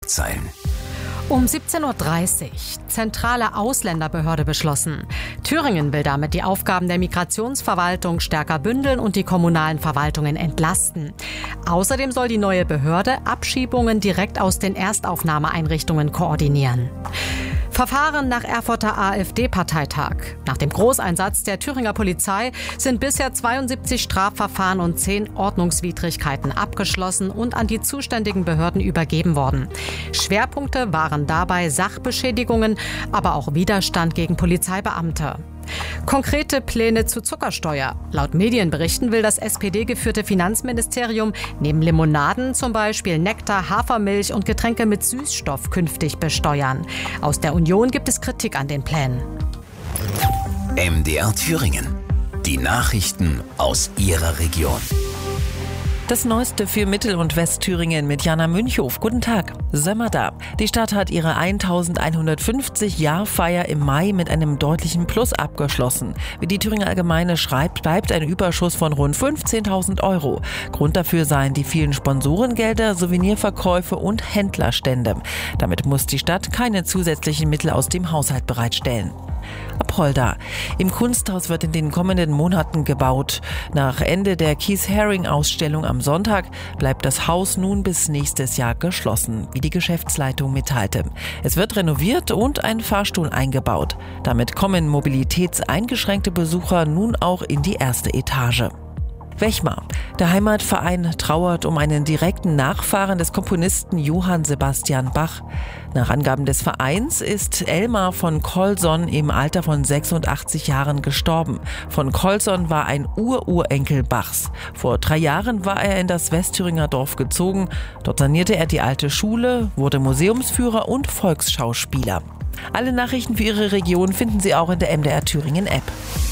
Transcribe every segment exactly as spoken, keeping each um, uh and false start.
Schlagzeilen. Um siebzehn Uhr dreißig. Zentrale Ausländerbehörde beschlossen. Thüringen will damit die Aufgaben der Migrationsverwaltung stärker bündeln und die kommunalen Verwaltungen entlasten. Außerdem soll die neue Behörde Abschiebungen direkt aus den Erstaufnahmeeinrichtungen koordinieren. Verfahren nach Erfurter AfD-Parteitag. Nach dem Großeinsatz der Thüringer Polizei sind bisher zweiundsiebzig Strafverfahren und zehn Ordnungswidrigkeiten abgeschlossen und an die zuständigen Behörden übergeben worden. Schwerpunkte waren dabei Sachbeschädigungen, aber auch Widerstand gegen Polizeibeamte. Konkrete Pläne zu Zuckersteuer. Laut Medienberichten will das S P D-geführte Finanzministerium neben Limonaden zum Beispiel Nektar, Hafermilch und Getränke mit Süßstoff künftig besteuern. Aus der Union gibt es Kritik an den Plänen. M D R Thüringen. Die Nachrichten aus Ihrer Region. Das Neueste für Mittel- und Westthüringen mit Jana Münchow. Guten Tag. Sommer da. Die Stadt hat ihre elfhundertfünfzig-Jahr-Feier im Mai mit einem deutlichen Plus abgeschlossen. Wie die Thüringer Allgemeine schreibt, bleibt ein Überschuss von rund fünfzehntausend Euro. Grund dafür seien die vielen Sponsorengelder, Souvenirverkäufe und Händlerstände. Damit muss die Stadt keine zusätzlichen Mittel aus dem Haushalt bereitstellen. Apolda. Im Kunsthaus wird in den kommenden Monaten gebaut. Nach Ende der Keith Haring-Ausstellung am Sonntag bleibt das Haus nun bis nächstes Jahr geschlossen, wie die Geschäftsleitung mitteilte. Es wird renoviert und ein Fahrstuhl eingebaut. Damit kommen mobilitätseingeschränkte Besucher nun auch in die erste Etage. Wechmar. Der Heimatverein trauert um einen direkten Nachfahren des Komponisten Johann Sebastian Bach. Nach Angaben des Vereins ist Elmar von Colson im Alter von sechsundachtzig Jahren gestorben. Von Colson war ein Ururenkel Bachs. Vor drei Jahren war er in das Westthüringer Dorf gezogen. Dort sanierte er die alte Schule, wurde Museumsführer und Volksschauspieler. Alle Nachrichten für Ihre Region finden Sie auch in der M D R Thüringen App.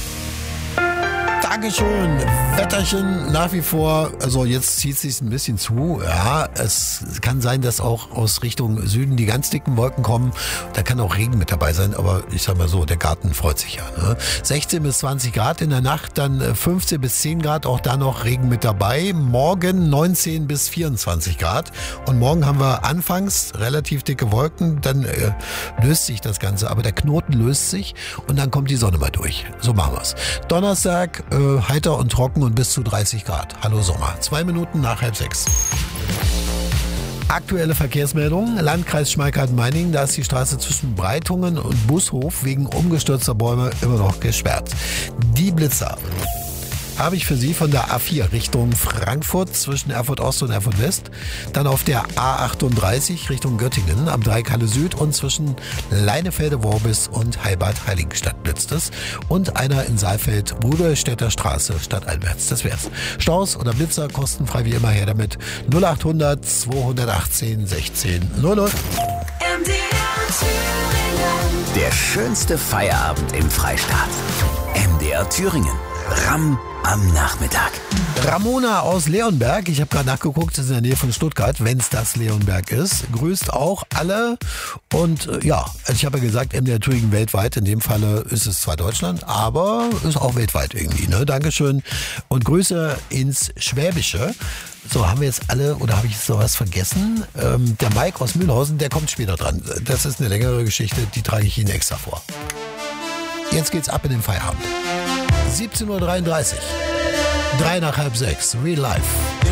Dankeschön. Wetterchen nach wie vor, also jetzt zieht es sich ein bisschen zu. Ja, es kann sein, dass auch aus Richtung Süden die ganz dicken Wolken kommen. Da kann auch Regen mit dabei sein, aber ich sag mal so, der Garten freut sich ja. Ne? sechzehn bis zwanzig Grad in der Nacht, dann fünfzehn bis zehn Grad, auch da noch Regen mit dabei. Morgen neunzehn bis vierundzwanzig Grad. Und morgen haben wir anfangs relativ dicke Wolken, dann äh, löst sich das Ganze, aber der Knoten löst sich und dann kommt die Sonne mal durch. So machen wir's. Donnerstag äh, heiter und trocken und bis zu dreißig Grad. Hallo Sommer. Zwei Minuten nach halb sechs. Aktuelle Verkehrsmeldung. Landkreis Schmalkalden-Meiningen, da ist die Straße zwischen Breitungen und Bushof wegen umgestürzter Bäume immer noch gesperrt. Die Blitzer habe ich für Sie von der A vier Richtung Frankfurt zwischen Erfurt Ost und Erfurt West. Dann auf der A achtunddreißig Richtung Göttingen am Dreieckhalle Süd und zwischen Leinefelde-Worbis und Heilbad-Heiligenstadt blitzt es. Und einer in Saalfeld, Rudolstädter Straße stadteinwärts. Das wär's. Staus oder Blitzer kostenfrei wie immer her damit. null achthundert zweihundertachtzehn sechzehn null null. Der schönste Feierabend im Freistaat. M D R Thüringen. Ram am Nachmittag. Ramona aus Leonberg, ich habe gerade nachgeguckt, das ist in der Nähe von Stuttgart, wenn es das Leonberg ist, grüßt auch alle und äh, ja, also ich habe ja gesagt, M D R Thüringen weltweit, in dem Falle ist es zwar Deutschland, aber ist auch weltweit irgendwie, ne? Dankeschön und Grüße ins Schwäbische. So, haben wir jetzt alle, oder habe ich jetzt noch was vergessen? Ähm, der Mike aus Mühlhausen, der kommt später dran. Das ist eine längere Geschichte, die trage ich Ihnen extra vor. Jetzt geht's ab in den Feierabend. siebzehn Uhr dreiunddreißig. Drei nach halb sechs. Real Life.